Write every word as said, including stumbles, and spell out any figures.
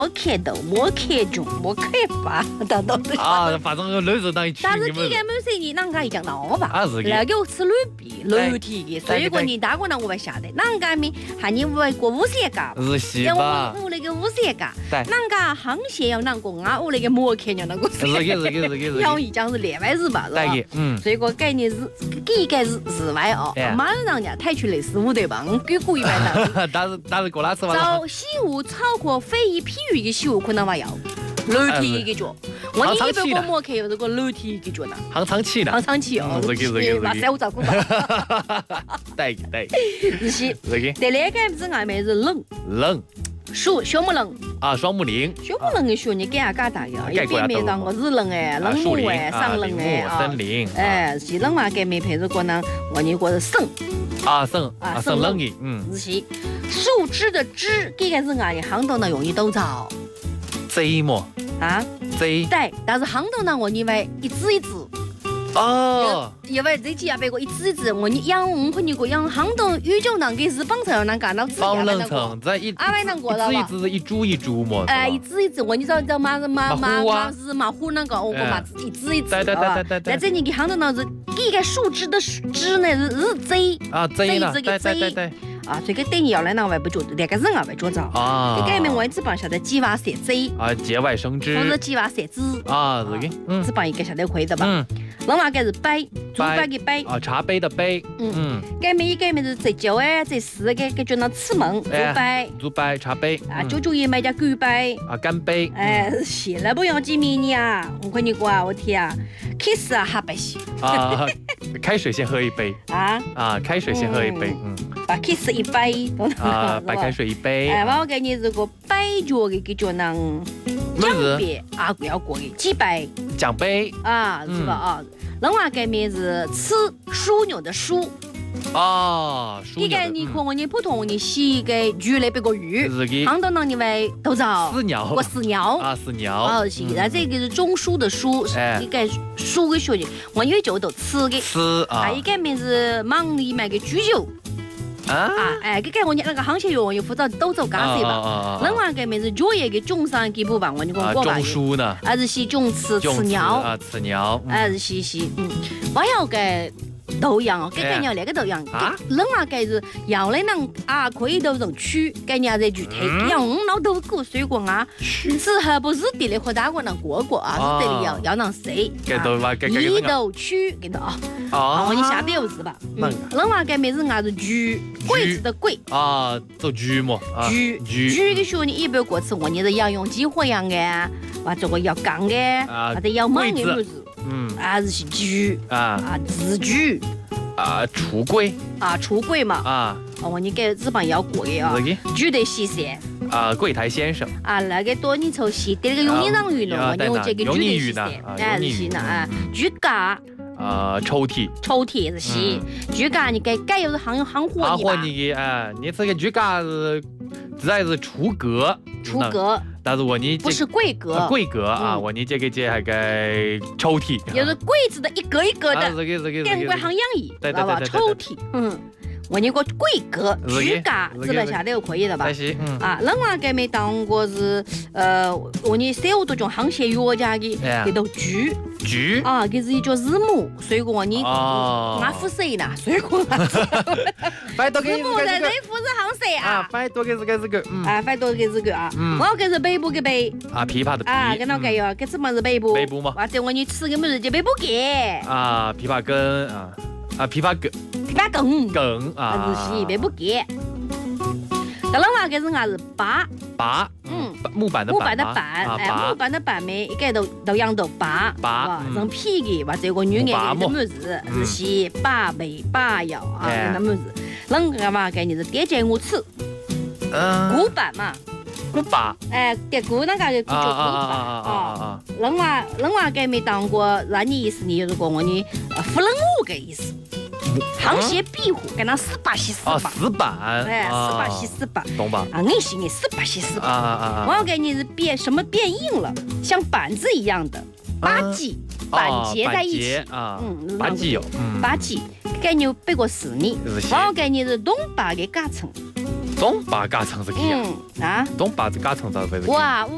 克豆、摩克种、摩克法，等等。 啊，反正肉肉当一群。 但是这个没事，你啷个一讲闹法？ 啊是的。 那个吃肉皮、肉体的，所以说你大个人我还晓得，啷个没喊你外国五十个？ 日系吧。 我我那个五十个，啷个航线要啷个啊？我那个摩克要啷个？ 是的，是的，是的，是的。 要一讲是另外日吧，是吧？ 嗯。 所以个概念是，第一个是日外哦，马上人家抬出来十五对吧？我给过一百的。 但是但是过哪吃完？ 找西湖草壳非遗譬喻的西湖可能话要楼梯一个脚，我你一百个摩克有这个楼梯一个脚呢？ 行长期的， 行长期哦， 这个这个哇塞，我照顾到。 对对， 是是， 这个。 第二个是外面是冷冷。 树小木冷啊，双木林， 小木冷的树你给俺嘎达呀，一边面当个日冷哎，冷木哎，上冷哎， 森林， 哎，是冷嘛？给面配着个呢，我你过是生啊生啊生冷的，嗯， 是是，树枝的枝，这个是俺的行头呢容易都着， 贼么？ 啊， 贼， 对，但是行头呢我因为一枝一枝。 哦， 因为这几下别个一支一支，我你养我看你个养杭东宇宙能给日本才能干到自己方冷层在一阿外能过了吧？一支一株一株么？ 哎，一支一支，我你知道知道马马马马是马虎那个，我个嘛一支一支。 对对对对对。 在这你给杭东那是一个树枝的枝呢是是贼啊贼了， 这个对对对。 啊，这个对你要来那外不觉得，两个人啊外觉着啊。这个面我只帮晓得节外生枝啊，节外生枝， 或者节外生枝啊，这个嗯， 只帮一个晓得可以的吧？ 嗯。 另外一个是杯，竹杯的杯啊，茶杯的杯。 嗯嗯。这面一个面是这酒哎，这四个个叫那吃门竹杯， 竹杯茶杯啊，九九也买家干杯啊，干杯。 哎，谢了不要几米你啊，我跟你说啊，我天啊 ，kiss 啊，哈不行啊，开水先喝一杯啊啊，开水先喝一杯，嗯， 把 kiss 一杯啊，白开水一杯。 哎，我给你这个杯脚的个叫那奖杯啊，不要过的几杯奖杯啊，是吧啊？另外一面是吃枢纽的枢。 哦， 这个你看我你普通你洗一个鱼那边个鱼，杭东人你会都着饲鸟， 过饲鸟啊饲鸟， 哦是，然后这个是中枢的枢，一个枢的学的，我以为就都吃的， 吃啊， 一个面是忙里面的居酒。啊，哎，这个我你那个航线员我又负责都走干脆吧。另外一个面是脚业的中上给不吧，我你讲过吧？ 中枢呢？ 还是是中吃吃鸟啊，吃鸟。 还是是是，嗯，我要个。都一样哦，这个你要那个都一样。啊，另外个是要来能啊，可以都能取，给人家在具体。要我老豆个水果啊，适合不是地里和大个能过过啊，是这里要要能谁？ 给都吧，给给一都取，给到啊。哦，我你下边有字吧？嗯。另外个名字俺是菊，桂子的桂。啊， 做菊么？ 菊菊的时候你一般过吃，我你是要用几火样的，或者我要干的，或者要焖的么子。嗯，还是是菊啊啊，紫菊啊，橱柜啊，橱柜嘛啊，哦，你给日本要过的啊，菊的西噻啊，柜台先生啊，那个多你凑西点那个用你让鱼了，我用这个菊的西噻，哎是西呢啊，菊架啊，抽屉抽屉是西，菊架你给盖又是行行货行货你哎，你这个菊架是这还是橱格橱格。 但是我你不是柜格， 柜格啊，我你这个这还个抽屉， 也是柜子的一格一格的， 这个这个电柜行样衣， 知道吧？ 抽屉，嗯，我你个柜格、居架，知道下来就可以了吧？啊，另外个没当过是呃，我你三五多种行线药家的，给到菊菊啊，给是一叫日木，所以我你俺肤色呢，所以我反正日木在这肤色行色啊， 反正多个是个这个， 啊，反正多个这个啊，我个是背部个背啊，琵琶的琵啊，跟那个哟，这什么是背部？ 背部嘛， 或者我你吃个么子就背部给啊，琵琶根啊啊，琵琶根， 琵琶梗梗啊， 是是背部给。那另外个是俺是拔拔，嗯，木板的木板的板，哎，木板的板面一个都都样都拔拔，人皮的或者个女人的什么子，是些拔背拔腰啊，那么子。啷个嘛？给你是叠节我吃，嗯，古板嘛， 古板， 哎，叠古那个就叫古板啊。另外另外个没当过，那你意思你就是讲我你不能我个意思。行鞋壁虎，跟那死板洗死板， 死板， 哎，死板洗死板， 懂吧？ 啊，硬性的死板洗死板，啊啊啊！ 我要给你是变什么变硬了，像板子一样的八级，板结在一起啊，嗯，八级有， 八级，给你背过四年，我要给你是东巴的夹层， 东巴夹层是几样？ 嗯啊， 东巴子夹层咋回事？ 哇！